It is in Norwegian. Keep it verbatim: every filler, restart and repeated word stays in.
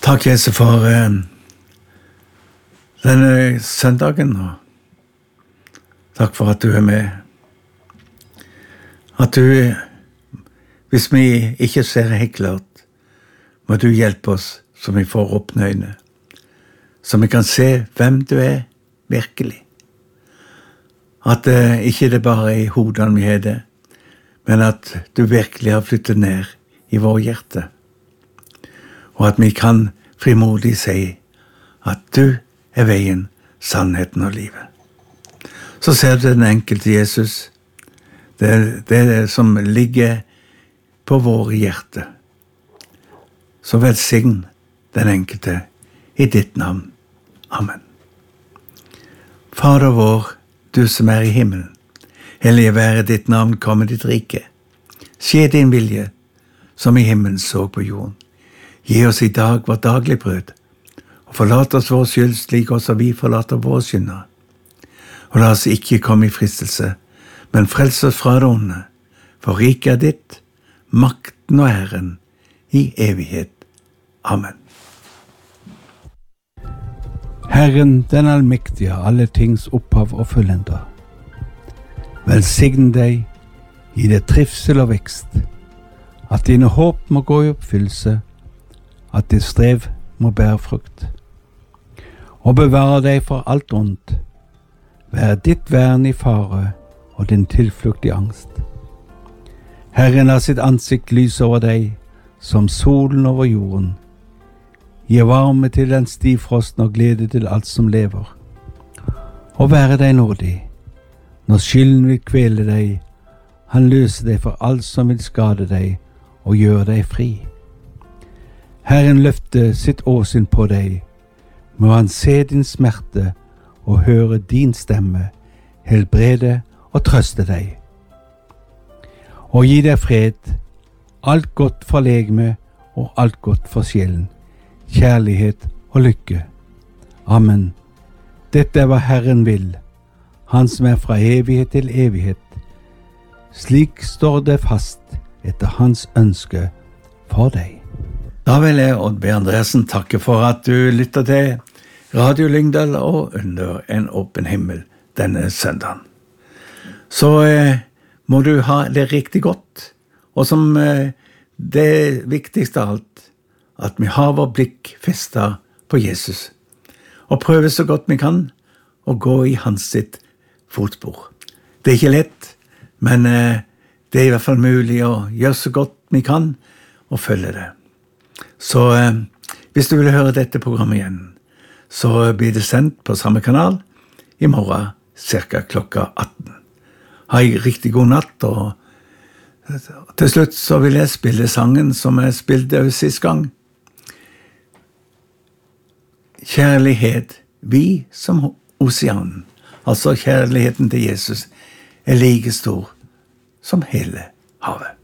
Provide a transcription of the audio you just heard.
Takk, Jesus, for eh, denne søndagen, og takk for at du er med. At du, hvis vi ikke ser helt klart, må du hjelpe oss så vi får åpne øyne, så vi kan se hvem du er virkelig. At eh, ikke det bare er i hodene vi har det, men at du virkelig har flyttet ned i vår hjerte. Og at vi kan frimodig si at du er veien, sannheten og livet. Så ser du den enkelte Jesus, det, det er det som ligger på våre hjerte. Så velsign den enkelte i ditt navn. Amen. Fader vår, du som er i himmelen, hellige være ditt navn, komme ditt rike. Skje din vilje, som i himmelen så på jorden. Gi oss i dag vårt daglig brød, og forlat oss vår skyld slik også vi forlater våre synder. Og la oss ikke komme i fristelse, men frels oss fra det onde, for riket er ditt, makten og æren i evighet. Amen. Herren, den allmektige, alle tings opphav og fullender. Velsign deg, gi deg trivsel og vekst, at dine håp må gå i oppfyllelse, at ditt strev må bære frukt. Og bevare deg for alt ondt, vær ditt vern i fare og din tilflukt i angst. Herren har sitt ansikt lys over deg, som solen over jorden. Gi varme til den stivfrosten og glede til alt som lever. Og være deg nådig, når skylden vil kvele deg, han løser deg for alt som vil skade deg og gjøre deg fri. Herren løfter sitt åsyn på deg, må han se din smerte og høre din stemme, helbrede og trøste deg. Og gi deg fred, alt godt for legeme og alt godt for sjelen, kjærlighet og lykke. Amen. Dette er hva Herren vil, han som er fra evighet til evighet. Slik står det fast etter hans ønske for deg. Da vil jeg, Odd B. Andresen, takke for at du lytter til Radio Lyngdal og Under en åpen himmel denne søndagen. Så eh, må du ha det riktig godt, og som eh, det viktigste av alt, at vi har vår blikk festet på Jesus, og prøver så godt vi kan å gå i hans sitt fotspor. Det er ikke lett, men eh, det er i hvert fall mulig å gjøre så godt vi kan og følge det. Så eh, hvis du vil høre dette programmet igjen, så blir det sendt på samme kanal i morgen, cirka klokka atten. Ha en riktig god natt, og til slutt så vil jeg spille sangen som jeg spilte sist gang. Kjærlighet, vi som oseanen, altså kjærligheten til Jesus, er like stor som hele havet.